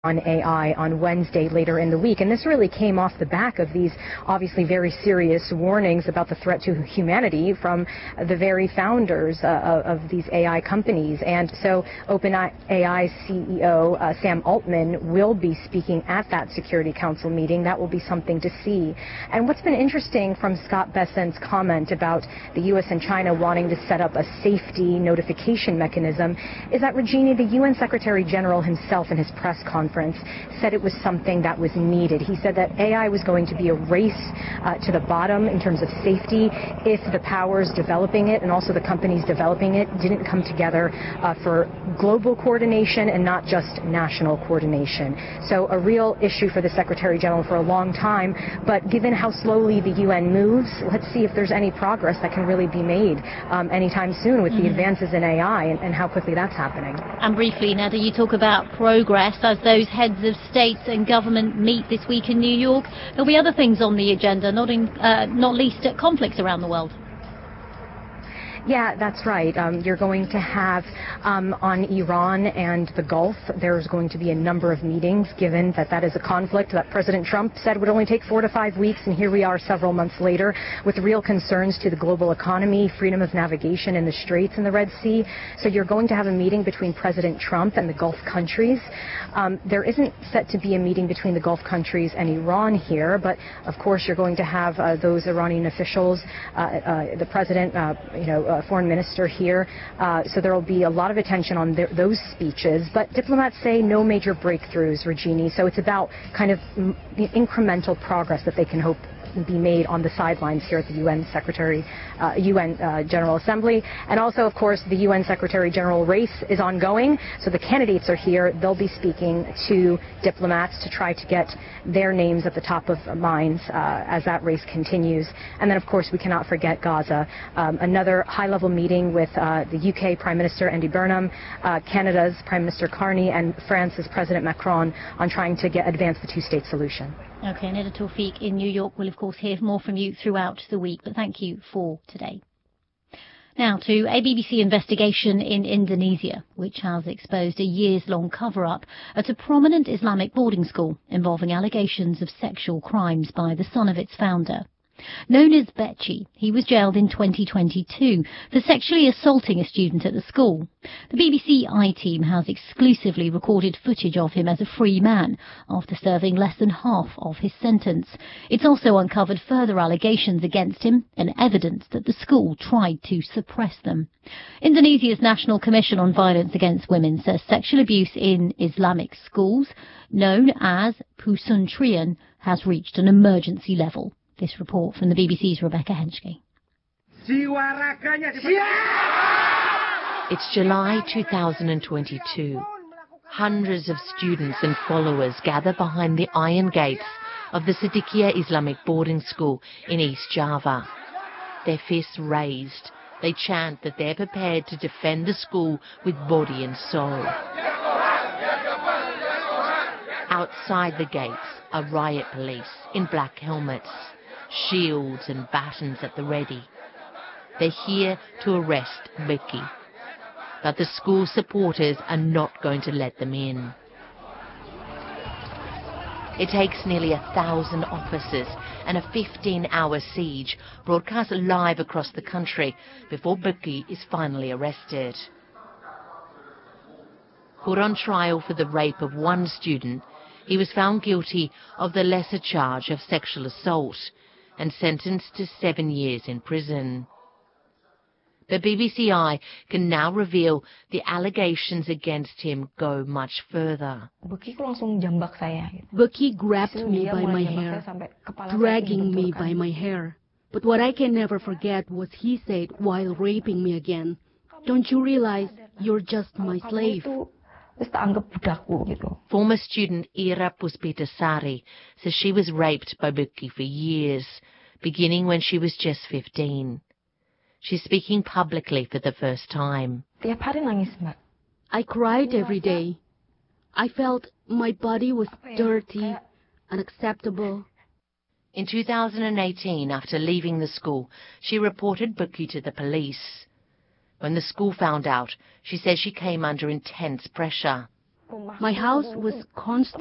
on AI on Wednesday later in the week. And this really came off the back of these obviously very serious warnings about the threat to humanity from the very founders of these AI companies. And so OpenAI CEO Sam Altman will be speaking at that Security Council meeting. That will be something to see. And what's been interesting from Scott Bessent's comment about the U.S. and China wanting to set up a safety notification mechanism is that, Regina, the UN Secretary General himself in his press conference said it was something that was needed. He said that AI was going to be a race to the bottom in terms of safety if the powers developing it and also the companies developing it didn't come together for global coordination and not just national coordination. So a real issue for the Secretary General for a long time, but given how slowly the UN moves, let's see if there's any progress that can really be made anytime soon with the advances in AI and how quickly that's happening. And briefly, Neda, you talk about progress as those heads of states and government meet this week in New York. There'll be other things on the agenda, not least conflicts around the world. Yeah, that's right. You're going to have on Iran and the Gulf, there's going to be a number of meetings, given that that is a conflict that President Trump said would only take 4 to 5 weeks, and here we are several months later with real concerns to the global economy, freedom of navigation in the Straits and the Red Sea. So you're going to have a meeting between President Trump and the Gulf countries. There isn't set to be a meeting between the Gulf countries and Iran here, but of course you're going to have those Iranian officials, the president, foreign minister here, so there will be a lot of attention on those speeches, but diplomats say no major breakthroughs, Regini, so it's about kind of incremental progress that they can hope be made on the sidelines here at the UN General Assembly. And also, of course, the UN Secretary General race is ongoing, so the candidates are here. They'll be speaking to diplomats to try to get their names at the top of minds as that race continues. And then, of course, we cannot forget Gaza. Another high-level meeting with the UK Prime Minister Andy Burnham, Canada's Prime Minister Carney, and France's President Macron on trying to advance the two-state solution. Okay, Neda Tawfiq in New York. We'll, of course, hear more from you throughout the week, but thank you for today. Now to a BBC investigation in Indonesia, which has exposed a years-long cover-up at a prominent Islamic boarding school involving allegations of sexual crimes by the son of its founder. Known as Beci, he was jailed in 2022 for sexually assaulting a student at the school. The BBC I-Team has exclusively recorded footage of him as a free man after serving less than half of his sentence. It's also uncovered further allegations against him and evidence that the school tried to suppress them. Indonesia's National Commission on Violence Against Women says sexual abuse in Islamic schools, known as Pesuntren, has reached an emergency level. This report from the BBC's Rebecca Henschke. It's July 2022. Hundreds of students and followers gather behind the iron gates of the Siddiqiyah Islamic boarding school in East Java. Their fists raised, they chant that they're prepared to defend the school with body and soul. Outside the gates are riot police in black helmets, shields and batons at the ready. They're here to arrest Beci, but the school supporters are not going to let them in. It takes nearly 1,000 officers and a 15-hour siege broadcast live across the country before Beci is finally arrested. Put on trial for the rape of one student, he was found guilty of the lesser charge of sexual assault and sentenced to 7 years in prison. But BBC I can now reveal the allegations against him go much further. Beci grabbed me by my hair, dragging me by my hair. But what I can never forget was he said while raping me again, "Don't you realize you're just my slave?" Former student Ira Puspitasari says she was raped by Beci for years, beginning when she was just 15. She's speaking publicly for the first time. I cried every day. I felt my body was dirty, unacceptable. In 2018, after leaving the school, she reported Beci to the police. When the school found out, she says she came under intense pressure. My house was constantly